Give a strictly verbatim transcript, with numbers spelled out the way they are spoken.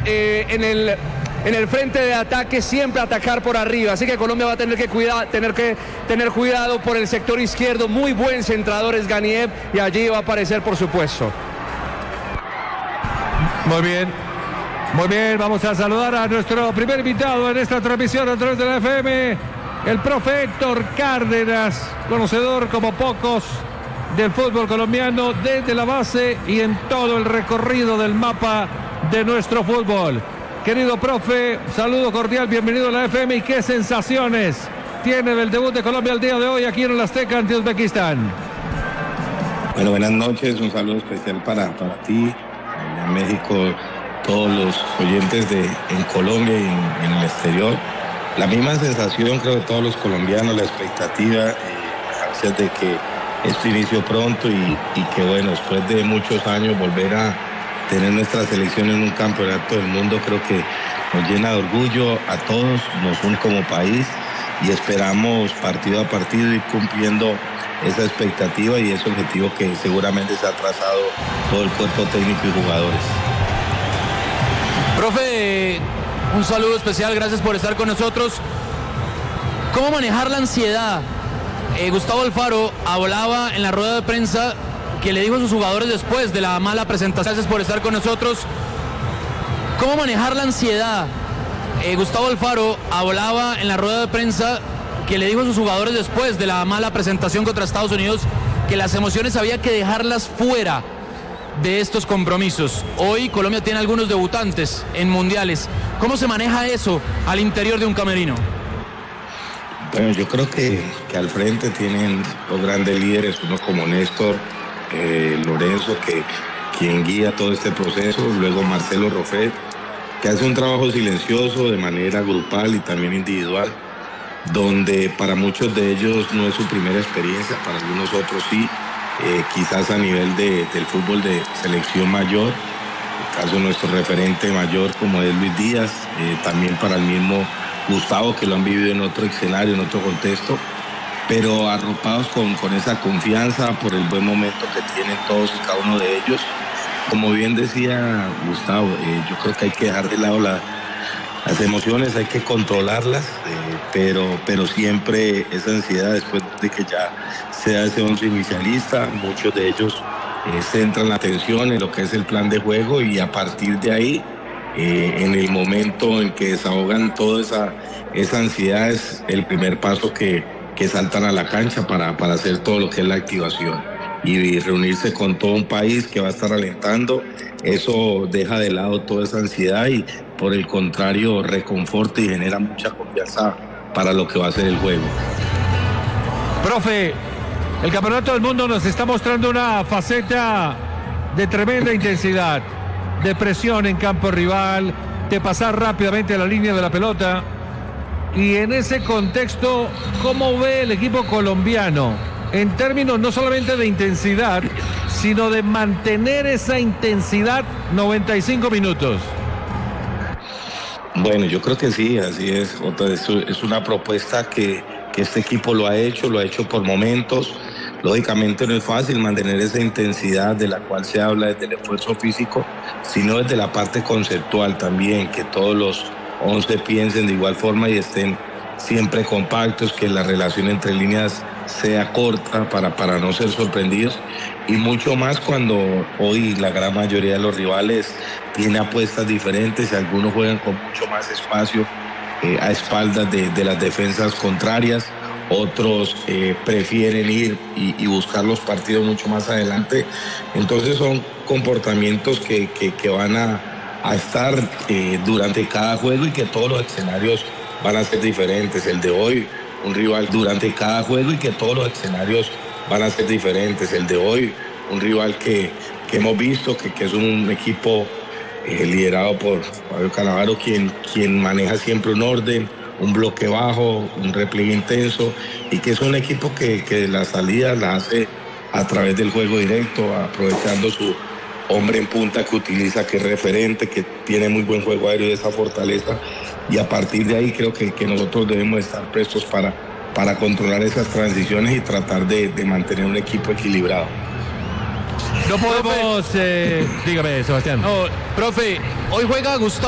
eh, en el... en el frente de ataque, siempre atacar por arriba, así que Colombia va a tener que cuidar, tener que tener cuidado por el sector izquierdo. Muy buen centrador es Ganiev y allí va a aparecer, por supuesto. Muy bien, muy bien, vamos a saludar a nuestro primer invitado en esta transmisión a través de la F M, el profe Héctor Cárdenas, conocedor como pocos del fútbol colombiano desde la base y en todo el recorrido del mapa de nuestro fútbol. Querido profe, saludo cordial, bienvenido a la F M. ¿Y qué sensaciones tiene del debut de Colombia el día de hoy aquí en el Azteca ante Uzbekistán? Bueno, buenas noches, un saludo especial para, para ti, en México, todos los oyentes de, en Colombia y en, en el exterior. La misma sensación creo de todos los colombianos, la expectativa, eh, ansias de que esto inició pronto y, y que bueno, después de muchos años volver a tener nuestra selección en un campeonato del mundo creo que nos llena de orgullo a todos, nos une como país y esperamos partido a partido ir cumpliendo esa expectativa y ese objetivo que seguramente se ha trazado todo el cuerpo técnico y jugadores. Profe, un saludo especial, gracias por estar con nosotros. ¿Cómo manejar la ansiedad? Eh, Gustavo Alfaro hablaba en la rueda de prensa que le dijo a sus jugadores después de la mala presentación. Gracias por estar con nosotros. ¿Cómo manejar la ansiedad? Eh, Gustavo Alfaro hablaba en la rueda de prensa que le dijo a sus jugadores después de la mala presentación contra Estados Unidos que las emociones había que dejarlas fuera de estos compromisos. Hoy Colombia tiene algunos debutantes en mundiales. ¿Cómo se maneja eso al interior de un camerino? Bueno, yo creo que, que al frente tienen dos grandes líderes, uno como Néstor, Eh, Lorenzo, que quien guía todo este proceso, luego Marcelo Rofet, que hace un trabajo silencioso de manera grupal y también individual, donde para muchos de ellos no es su primera experiencia, para algunos otros sí, eh, quizás a nivel de, del fútbol de selección mayor, el caso de nuestro referente mayor como es Luis Díaz, eh, también para el mismo Gustavo, que lo han vivido en otro escenario, en otro contexto, pero arropados con, con esa confianza por el buen momento que tienen todos y cada uno de ellos. Como bien decía Gustavo, eh, yo creo que hay que dejar de lado la, las emociones, hay que controlarlas, eh, pero, pero siempre esa ansiedad después de que ya sea ese once inicialista, muchos de ellos eh, centran la atención en lo que es el plan de juego y a partir de ahí, eh, en el momento en que desahogan toda esa, esa ansiedad, es el primer paso que que saltan a la cancha para, para hacer todo lo que es la activación y reunirse con todo un país que va a estar alentando. Eso deja de lado toda esa ansiedad y por el contrario reconforta y genera mucha confianza para lo que va a ser el juego. Profe, el Campeonato del Mundo nos está mostrando una faceta de tremenda intensidad, de presión en campo rival, de pasar rápidamente a la línea de la pelota. Y en ese contexto, ¿cómo ve el equipo colombiano? En términos no solamente de intensidad, sino de mantener esa intensidad noventa y cinco minutos. Bueno, yo creo que sí, así es. Otra, es una propuesta que, que este equipo lo ha hecho, lo ha hecho por momentos. Lógicamente no es fácil mantener esa intensidad de la cual se habla desde el esfuerzo físico, sino desde la parte conceptual también, que todos los once piensen de igual forma y estén siempre compactos, que la relación entre líneas sea corta para, para no ser sorprendidos y mucho más cuando hoy la gran mayoría de los rivales tiene apuestas diferentes y algunos juegan con mucho más espacio eh, a espaldas de, de las defensas contrarias, otros eh, prefieren ir y, y buscar los partidos mucho más adelante. Entonces son comportamientos que, que, que van a a estar eh, durante cada juego y que todos los escenarios van a ser diferentes. El de hoy, un rival durante cada juego y que todos los escenarios van a ser diferentes. El de hoy, un rival que, que hemos visto que, que es un equipo eh, liderado por Fabio Cannavaro, quien, quien maneja siempre un orden, un bloque bajo, un repliegue intenso y que es un equipo que, que la salida la hace a través del juego directo, aprovechando su hombre en punta que utiliza, que es referente, que tiene muy buen juego aéreo y esa fortaleza. Y a partir de ahí creo que, que nosotros debemos estar prestos para, para controlar esas transiciones y tratar de, de mantener un equipo equilibrado. No podemos... Eh, dígame, Sebastián. No, profe, hoy juega Gustavo.